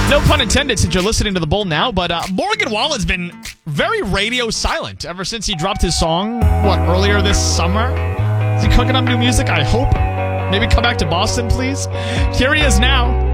No pun intended since you're listening to The Bull now, but Morgan Wallen's been very radio silent ever since he dropped his song, earlier this summer? Is he cooking up new music? I hope. Maybe come back to Boston, please? Here he is now.